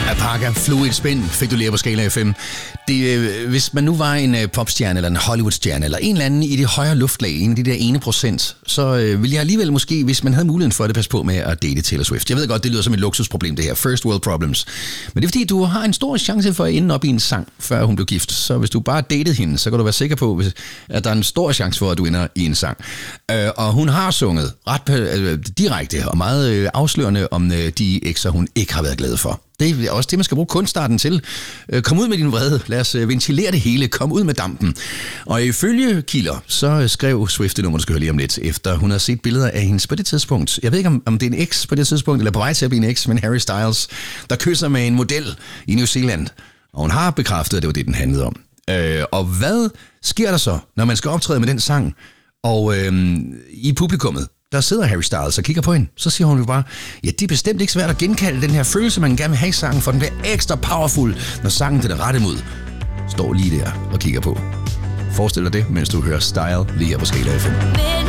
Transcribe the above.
Anna Parker, Fluid Spin, fik du lige på Skala FM. Hvis man nu var en popstjerne eller en Hollywoodstjerne eller en eller anden i det højere luftlag, en af de der 1%, så ville jeg alligevel måske, hvis man havde muligheden for det, passe på med at date Taylor Swift. Jeg ved godt, det lyder som et luksusproblem det her, first world problems. Men det er fordi, du har en stor chance for at ende op i en sang, før hun blev gift. Så hvis du bare datede hende, så kan du være sikker på, at der er en stor chance for, at du ender i en sang. Og hun har sunget ret direkte og meget afslørende om de ekser, hun ikke har været glad for. Det er også det, man skal bruge kunstarten til. Kom ud med din vrede. Lad os ventilere det hele. Kom ud med dampen. Og ifølge kilder, så skrev Swift det nummer, du skal høre lige om lidt, efter hun har set billeder af hendes på det tidspunkt. Jeg ved ikke, om det er en eks på det tidspunkt, eller på vej til at blive en eks, men Harry Styles, der kysser med en model i New Zealand. Og hun har bekræftet, at det var det, den handlede om. Og hvad sker der så, når man skal optræde med den sang? Og i publikummet, der sidder Harry Styles og kigger på hende. Så siger hun jo bare, ja, det er bestemt ikke svært at genkalde den her følelse, man gerne vil have i sangen, for den bliver ekstra powerful, når sangen til det rette mod står lige der og kigger på. Forestil dig det, mens du hører Style lige her på Skala FM.